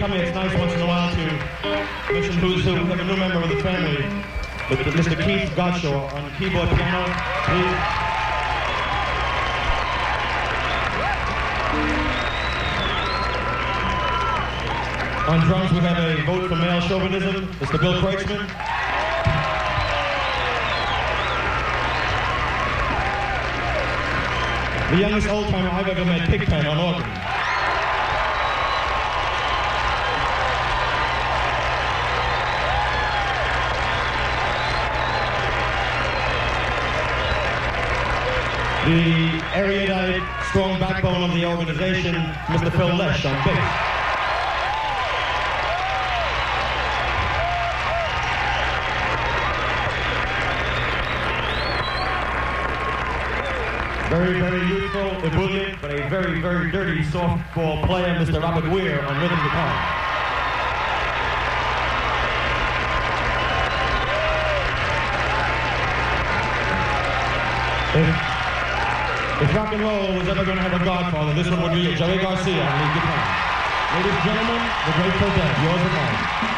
come here, it's nice once in a while to mention who's who. We have a new member of the family, with Mr. Keith Gottschall on keyboard piano, please. On drums, we have a vote for male chauvinism, Mr. Bill Kreutzmann. The youngest old-timer I've ever met, Pigpen on organ. The erudite, strong backbone of the organization, Mr. Phil Lesh on bass. Very, very youthful, ebullient, but a very, very dirty softball player, Mr. Robert Weir on rhythm guitar. If rock and roll was ever going to have a godfather, this one would be Joey Garcia on lead guitar. Ladies and gentlemen, the Grateful Dead, yours and mine.